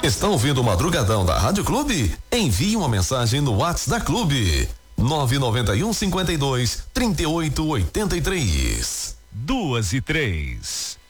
Está ouvindo o Madrugadão da Rádio Clube? Envie uma mensagem no WhatsApp da Clube. 991 52 38 83. 2 e 3.